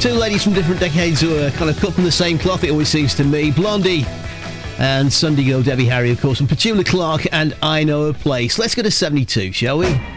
Two ladies from different decades who are kind of cut from the same cloth, it always seems to me. Blondie and Sunday Girl Debbie Harry, of course, and Petula Clark and I Know a Place. Let's go to 72, shall we?